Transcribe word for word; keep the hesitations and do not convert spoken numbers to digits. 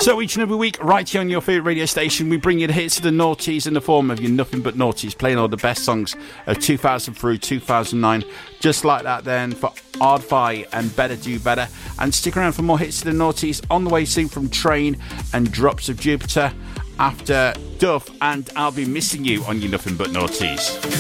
So each and every week, right here on your favourite radio station, we bring you the hits of the noughties in the form of your Nothing But Noughties, playing all the best songs of two thousand through two thousand nine. Just like that then for Ardfi and Better Do Better. And stick around for more hits of the noughties on the way soon from Train and Drops of Jupiter after Duff and I'll Be Missing You on your Nothing But Noughties.